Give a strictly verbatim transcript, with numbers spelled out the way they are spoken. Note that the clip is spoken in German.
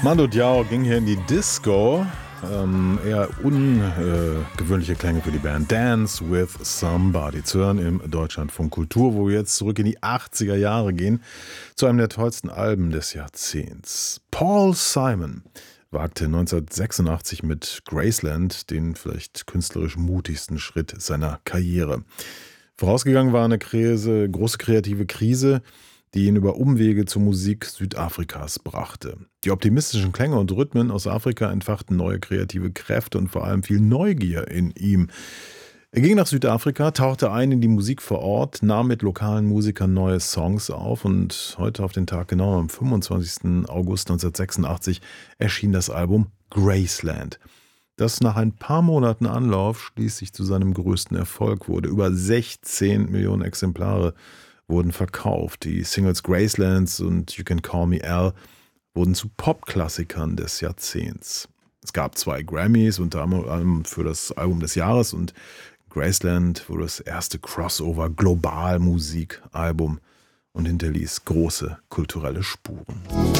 Mando Diao ging hier in die Disco. Ähm, eher ungewöhnliche Klänge für die Band Dance with Somebody zu hören im Deutschlandfunk Kultur, wo wir jetzt zurück in die achtziger Jahre gehen, zu einem der tollsten Alben des Jahrzehnts. Paul Simon wagte neunzehnhundertsechsundachtzig mit Graceland den vielleicht künstlerisch mutigsten Schritt seiner Karriere. Vorausgegangen war eine Krise, große kreative Krise, die ihn über Umwege zur Musik Südafrikas brachte. Die optimistischen Klänge und Rhythmen aus Afrika entfachten neue kreative Kräfte und vor allem viel Neugier in ihm. Er ging nach Südafrika, tauchte ein in die Musik vor Ort, nahm mit lokalen Musikern neue Songs auf und heute auf den Tag genau am fünfundzwanzigsten August neunzehnhundertsechsundachtzig erschien das Album Graceland, das nach ein paar Monaten Anlauf schließlich zu seinem größten Erfolg wurde. Über sechzehn Millionen Exemplare wurden verkauft. Die Singles Gracelands und You Can Call Me Al wurden zu Popklassikern des Jahrzehnts. Es gab zwei Grammys, unter anderem für das Album des Jahres, und Graceland wurde das erste Crossover-Global-Musikalbum und hinterließ große kulturelle Spuren.